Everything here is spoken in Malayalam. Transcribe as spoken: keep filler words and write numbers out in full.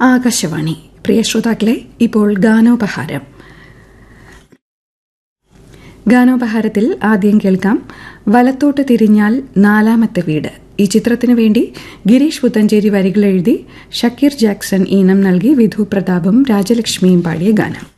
ആകാശവാണി. പ്രിയ ശ്രോതാക്കളെ, ഇപ്പോൾ ഗാനോപഹാരം. ഗാനോപഹാരത്തിൽ ആദ്യം കേൾക്കാം വലത്തോട്ട് തിരിഞ്ഞാൽ നാലാമത്തെ വീട്. ഈ ചിത്രത്തിനു വേണ്ടി ഗിരീഷ് പുത്തഞ്ചേരി വരികൾ എഴുതി ഷക്കീർ ജാക്സൺ ഈണം നൽകി വിധു പ്രതാപും രാജലക്ഷ്മിയും പാടിയ ഗാനം.